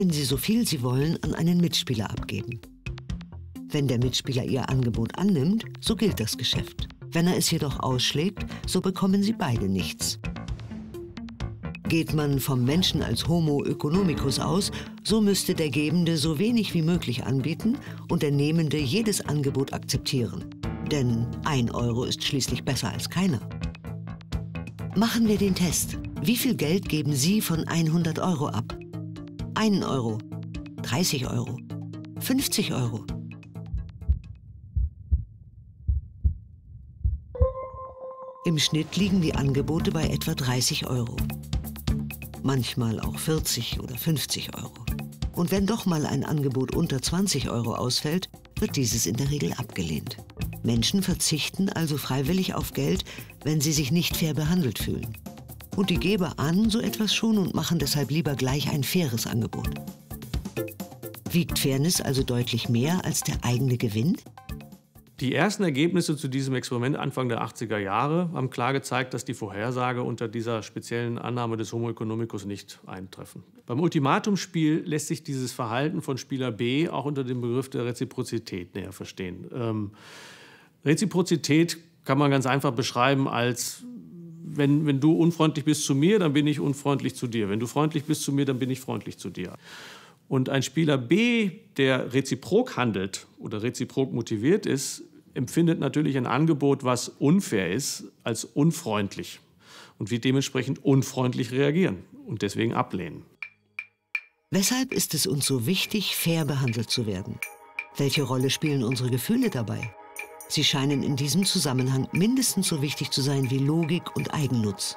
Wenn Sie so viel Sie wollen an einen Mitspieler abgeben. Wenn der Mitspieler Ihr Angebot annimmt, so gilt das Geschäft. Wenn er es jedoch ausschlägt, so bekommen Sie beide nichts. Geht man vom Menschen als Homo economicus aus, so müsste der Gebende so wenig wie möglich anbieten und der Nehmende jedes Angebot akzeptieren. Denn 1 Euro ist schließlich besser als keiner. Machen wir den Test. Wie viel Geld geben Sie von 100 Euro ab? 1 Euro, 30 Euro, 50 Euro. Im Schnitt liegen die Angebote bei etwa 30 Euro. Manchmal auch 40 oder 50 Euro. Und wenn doch mal ein Angebot unter 20 Euro ausfällt, wird dieses in der Regel abgelehnt. Menschen verzichten also freiwillig auf Geld, wenn sie sich nicht fair behandelt fühlen. Und die Geber ahnen so etwas schon und machen deshalb lieber gleich ein faires Angebot. Wiegt Fairness also deutlich mehr als der eigene Gewinn? Die ersten Ergebnisse zu diesem Experiment Anfang der 80er Jahre haben klar gezeigt, dass die Vorhersage unter dieser speziellen Annahme des Homo economicus nicht eintreffen. Beim Ultimatumspiel lässt sich dieses Verhalten von Spieler B auch unter dem Begriff der Reziprozität näher verstehen. Reziprozität kann man ganz einfach beschreiben als: Wenn du unfreundlich bist zu mir, dann bin ich unfreundlich zu dir. Wenn du freundlich bist zu mir, dann bin ich freundlich zu dir. Und ein Spieler B, der reziprok handelt oder reziprok motiviert ist, empfindet natürlich ein Angebot, was unfair ist, als unfreundlich und wird dementsprechend unfreundlich reagieren und deswegen ablehnen. Weshalb ist es uns so wichtig, fair behandelt zu werden? Welche Rolle spielen unsere Gefühle dabei? Sie scheinen in diesem Zusammenhang mindestens so wichtig zu sein wie Logik und Eigennutz.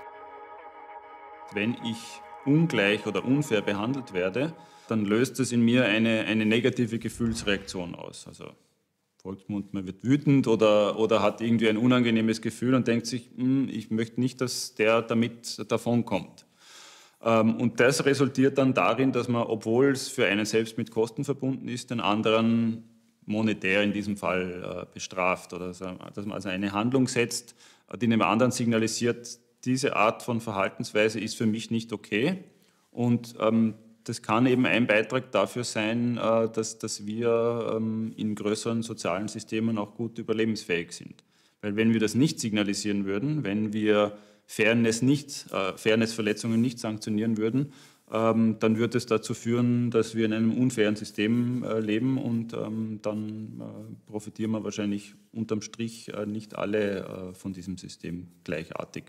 Wenn ich ungleich oder unfair behandelt werde, dann löst es in mir eine negative Gefühlsreaktion aus. Also Volksmund, man wird wütend oder hat irgendwie ein unangenehmes Gefühl und denkt sich, ich möchte nicht, dass der damit davonkommt. Und das resultiert dann darin, dass man, obwohl es für einen selbst mit Kosten verbunden ist, den anderen monetär in diesem Fall bestraft. Oder dass man also eine Handlung setzt, die dem anderen signalisiert, diese Art von Verhaltensweise ist für mich nicht okay. Und das kann eben ein Beitrag dafür sein, dass wir in größeren sozialen Systemen auch gut überlebensfähig sind. Weil wenn wir das nicht signalisieren würden, wenn wir Fairnessverletzungen nicht sanktionieren würden, dann würde es dazu führen, dass wir in einem unfairen System leben und dann profitieren wir wahrscheinlich unterm Strich nicht alle von diesem System gleichartig.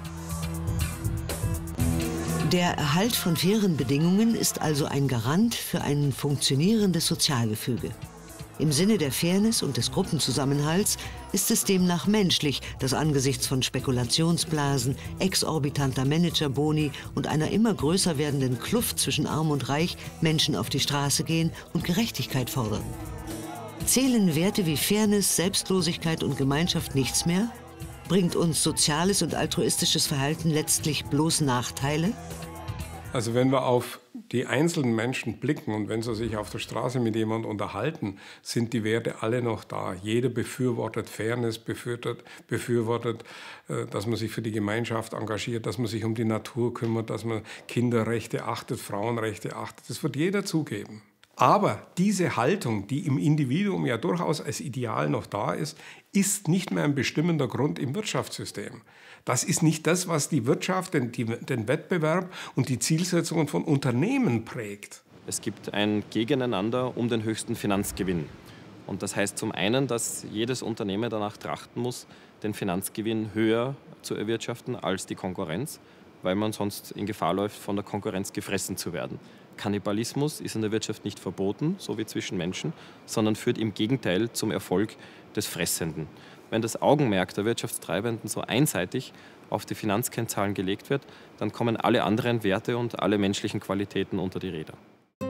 Der Erhalt von fairen Bedingungen ist also ein Garant für ein funktionierendes Sozialgefüge. Im Sinne der Fairness und des Gruppenzusammenhalts ist es demnach menschlich, dass angesichts von Spekulationsblasen, exorbitanter Managerboni und einer immer größer werdenden Kluft zwischen Arm und Reich Menschen auf die Straße gehen und Gerechtigkeit fordern. Zählen Werte wie Fairness, Selbstlosigkeit und Gemeinschaft nichts mehr? Bringt uns soziales und altruistisches Verhalten letztlich bloß Nachteile? Also wenn wir auf die einzelnen Menschen blicken und wenn sie sich auf der Straße mit jemandem unterhalten, sind die Werte alle noch da. Jeder befürwortet Fairness, befürwortet, dass man sich für die Gemeinschaft engagiert, dass man sich um die Natur kümmert, dass man Kinderrechte achtet, Frauenrechte achtet. Das wird jeder zugeben. Aber diese Haltung, die im Individuum ja durchaus als Ideal noch da ist nicht mehr ein bestimmender Grund im Wirtschaftssystem. Das ist nicht das, was die Wirtschaft, den Wettbewerb und die Zielsetzungen von Unternehmen prägt. Es gibt ein Gegeneinander um den höchsten Finanzgewinn. Und das heißt zum einen, dass jedes Unternehmen danach trachten muss, den Finanzgewinn höher zu erwirtschaften als die Konkurrenz, weil man sonst in Gefahr läuft, von der Konkurrenz gefressen zu werden. Kannibalismus ist in der Wirtschaft nicht verboten, so wie zwischen Menschen, sondern führt im Gegenteil zum Erfolg des Fressenden. Wenn das Augenmerk der Wirtschaftstreibenden so einseitig auf die Finanzkennzahlen gelegt wird, dann kommen alle anderen Werte und alle menschlichen Qualitäten unter die Räder.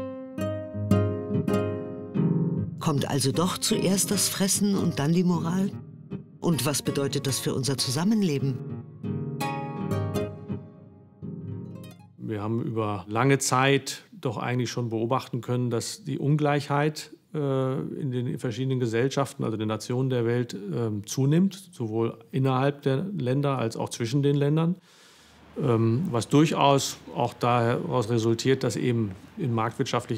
Kommt also doch zuerst das Fressen und dann die Moral? Und was bedeutet das für unser Zusammenleben? Wir haben über lange Zeit doch eigentlich schon beobachten können, dass die Ungleichheit in den verschiedenen Gesellschaften, also den Nationen der Welt, zunimmt, sowohl innerhalb der Länder als auch zwischen den Ländern. was durchaus auch daraus resultiert, dass eben in marktwirtschaftlicher